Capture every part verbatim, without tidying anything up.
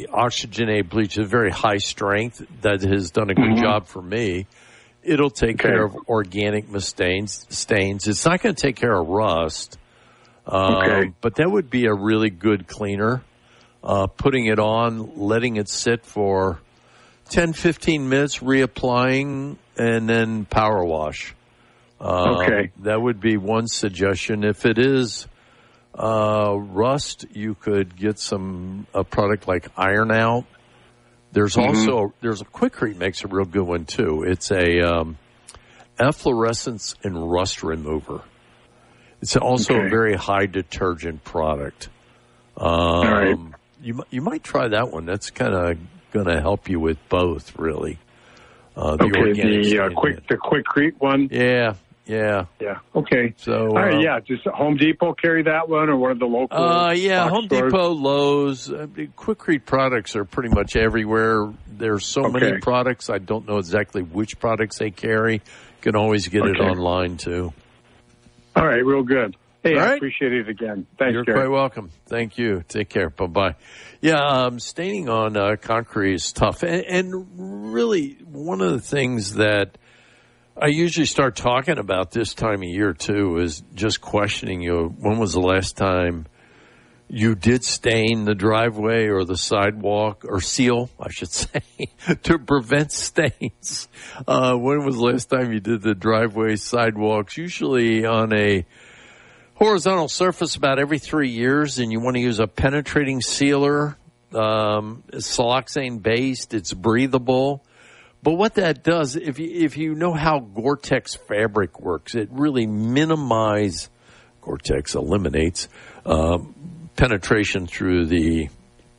the oxygenated bleach is very high strength. That has done a good mm-hmm. job for me. It'll take okay. care of organic stains. Stains. It's not going to take care of rust, um, okay. but that would be a really good cleaner. Uh, putting it on, letting it sit for ten, fifteen minutes, reapplying, and then power wash. Um, okay. That would be one suggestion. If it is uh, rust, you could get some a product like Iron Out. There's mm-hmm. also there's a Quikrete makes a real good one too. It's a um, efflorescence and rust remover. It's also okay. a very high detergent product. Um, All right. You you might try that one. That's kind of going to help you with both, really. Uh, the okay. The uh, quick the Quikrete one. Yeah. Yeah. Yeah. Okay. So, all right. Um, yeah. Does Home Depot carry that one, or one of the local? Uh, yeah. Home stores? Depot, Lowe's, uh, Quikrete products are pretty much everywhere. There's so okay. many products. I don't know exactly which products they carry. You can always get okay. it online too. All right. Real good. Hey, All I right. appreciate it again. Thanks, You're Gary. quite welcome. Thank you. Take care. Bye bye. Yeah. Um, staining on uh, concrete is tough, and, and really one of the things that I usually start talking about this time of year, too, is just questioning you. When was the last time you did stain the driveway or the sidewalk, or seal, I should say, to prevent stains? Uh, when was the last time you did the driveway, sidewalks? Usually on a horizontal surface about every three years, and you want to use a penetrating sealer. Um, it's siloxane-based. It's breathable. But what that does, if you, if you know how Gore-Tex fabric works, it really minimizes, Gore-Tex eliminates uh, penetration through the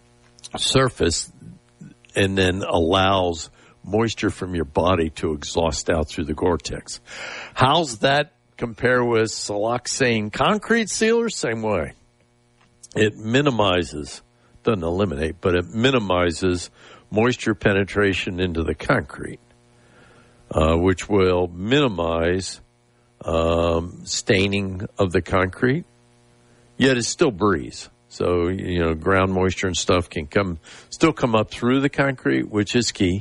surface and then allows moisture from your body to exhaust out through the Gore-Tex. How's that compare with siloxane concrete sealer? Same way. It minimizes, doesn't eliminate, but it minimizes moisture penetration into the concrete, uh, which will minimize um, staining of the concrete, yet it still breathes. So, you know, ground moisture and stuff can come, still come up through the concrete, which is key.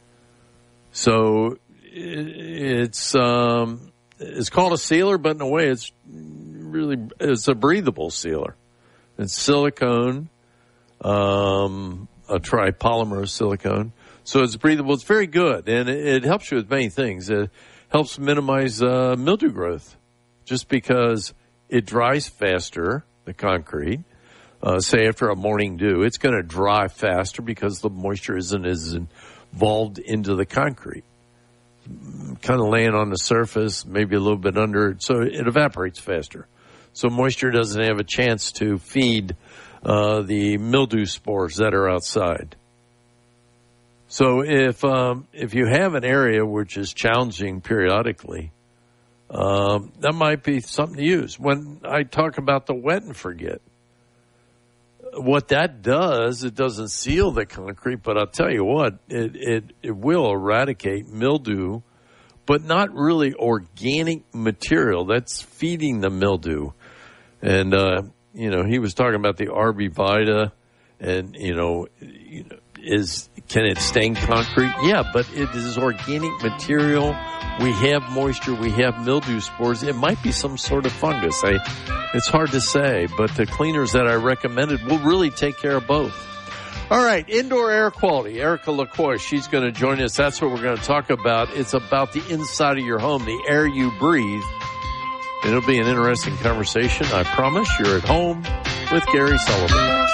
So it's, um, it's called a sealer, but in a way it's really, it's a breathable sealer. It's silicone, um, a tripolymer silicone. So it's breathable. It's very good, and it, it helps you with many things. It helps minimize uh, mildew growth just because it dries faster, the concrete. Uh, say after a morning dew, it's going to dry faster because the moisture isn't as involved into the concrete. Kind of laying on the surface, maybe a little bit under it, so it evaporates faster. So moisture doesn't have a chance to feed Uh, the mildew spores that are outside. So if um, if you have an area which is challenging periodically, um, that might be something to use. When I talk about the wet and forget, what that does, it doesn't seal the concrete, but I'll tell you what, it, it, it will eradicate mildew, but not really organic material that's feeding the mildew. And uh You know, he was talking about the Arborvitae, and you know, you know, is can it stain concrete? Yeah, but it is organic material. We have moisture. We have mildew spores. It might be some sort of fungus. I, it's hard to say, but the cleaners that I recommended will really take care of both. All right, indoor air quality. Erica LaCoy, she's going to join us. That's what we're going to talk about. It's about the inside of your home, the air you breathe. It'll be an interesting conversation. I promise. You're at home with Gary Sullivan.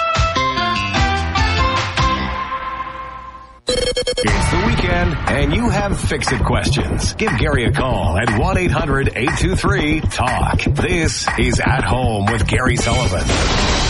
It's the weekend, and you have fix-it questions. Give Gary a call at one eight hundred eight two three talk. This is At Home with Gary Sullivan.